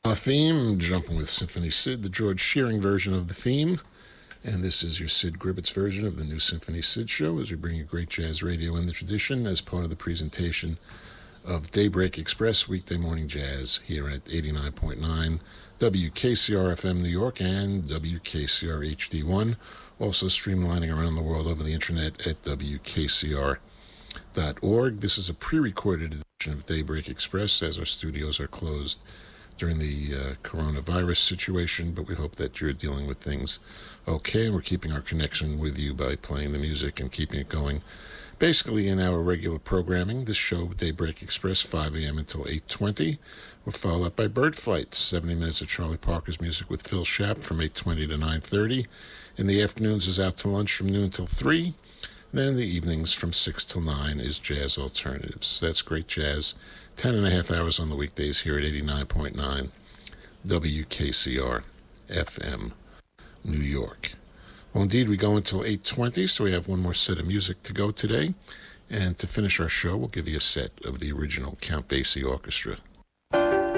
Our theme, Jumping with Symphony Sid, the George Shearing version of the theme. And this is your Sid Gribbets version of the new Symphony Sid show as we bring you great jazz radio in the tradition as part of the presentation of Daybreak Express weekday morning jazz here at 89.9 WKCR-FM New York and WKCR HD1. Also streamlining around the world over the internet at WKCR.org. This is a pre-recorded edition of Daybreak Express as our studios are closed during the coronavirus situation, but we hope that you're dealing with things okay, and we're keeping our connection with you by playing the music and keeping it going. Basically, in our regular programming, this show, Daybreak Express, 5 a.m. until 8:20. We're followed up by Bird Flight, 70 minutes of Charlie Parker's music with Phil Schaap from 8:20 to 9:30. In the afternoons is Out to Lunch from noon till 3. And then in the evenings from 6 till 9 is Jazz Alternatives. That's great jazz. 10 and a half hours on the weekdays here at 89.9 WKCR FM New York. Well, indeed, we go until 8:20, so we have one more set of music to go today. And to finish our show, we'll give you a set of the original Count Basie Orchestra.